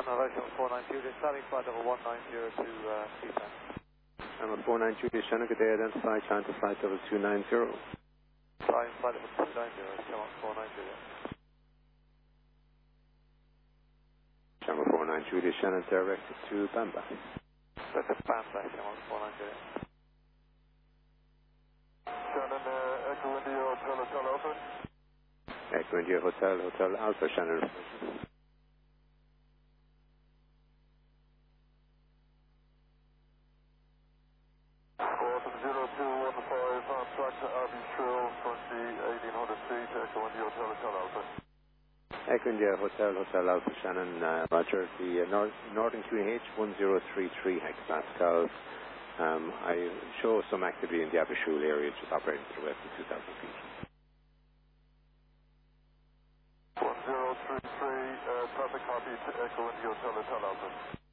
Novation 49 Juliet, starting flight level 190 to Seapan. Number 49 Juliet, Shannon, good day, identify, climb to flight level 290. Flying flight level 290, Shamrock 49 Juliet. Number 49 Juliet, Shannon, directed to Bamba. That's Bamba, Shamrock 49 Juliet. Shannon, Echo India Hotel, Hotel Alpha. Echo India Hotel, Hotel Alpha, Shannon. 0215 on track to Abbey Trail, 1800 feet, Echo India Hotel, Hotel Alpha. Echo India Hotel, Hotel Alpha, Shannon, Roger. The Northern QNH 1033 hectopascals. I show some activity in the Abbeyshule area, just operating to the west of 2000 feet. 1033, traffic copy to Echo India Hotel, Hotel Alpha.